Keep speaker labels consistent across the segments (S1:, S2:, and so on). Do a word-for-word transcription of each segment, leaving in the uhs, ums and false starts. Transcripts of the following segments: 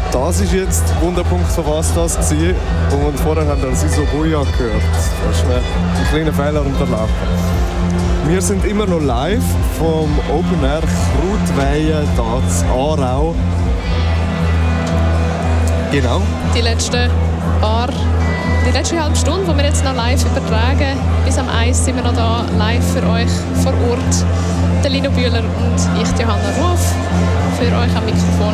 S1: Das ist jetzt der Wunderpunkt, von was das war. Und vorher haben wir Siso Buja gehört. Das ist ein kleiner Fehler unterlaufen. Wir sind immer noch live vom Open Air Krautweihen hier in Aarau. Genau.
S2: Die letzten paar, die letzte halbe Stunde, die wir jetzt noch live übertragen, bis am eins sind wir noch da live für euch vor Ort. Der Lino Bühler und ich, Johanna Ruf, für euch am Mikrofon.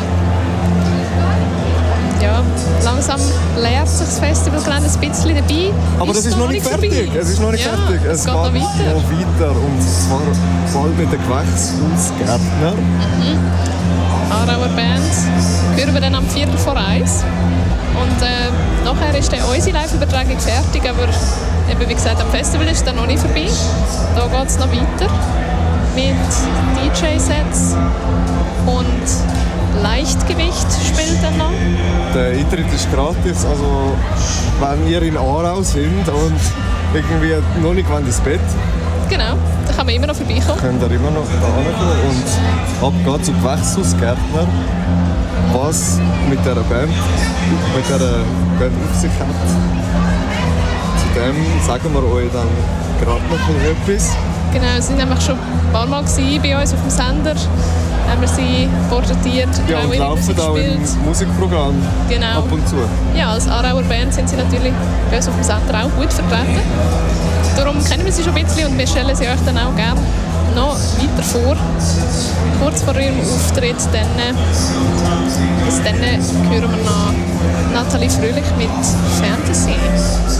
S2: Ja, langsam leert sich das Festivalgelände ein bisschen dabei.
S1: Aber das ist noch nicht fertig.
S2: Vorbei.
S1: Es ist noch nicht
S2: ja,
S1: fertig. Es,
S2: es geht
S1: geht
S2: noch weiter.
S1: noch weiter. Und zwar bald mit den Gewächshausgärtner.
S2: Mhm. Aarauer Band hören wir dann am Viertel vor eins. Und äh, nachher ist dann unsere Live-Übertragung fertig. Aber eben, wie gesagt, am Festival ist es dann noch nicht vorbei. Da geht es noch weiter mit D J-Sets und Leichtgewicht spielt dann noch.
S1: Der Eintritt ist gratis, also wenn ihr in Aarau sind und irgendwie noch nicht ins Bett,
S2: genau, da kann man immer noch vorbeikommen.
S1: Könnt ihr immer noch da hinkommen und ab geht's zum Gewächshausgärtner, was mit dieser Band, mit dieser Band auf sich hat. Zu dem sagen wir euch dann gerade noch etwas.
S2: Genau, sie waren nämlich schon ein paar Mal bei uns auf dem Sender. Haben wir sie porträtiert,
S1: ja, und laufen auch im Musikprogramm
S2: genau.
S1: ab und zu.
S2: Ja, als Aarauer Band sind sie natürlich bei uns auf dem Sender auch gut vertreten. Darum kennen wir sie schon ein bisschen und wir stellen sie euch dann auch gerne noch weiter vor. Kurz vor ihrem Auftritt, dann, bis dann hören wir noch Nathalie Fröhlich mit Fantasy.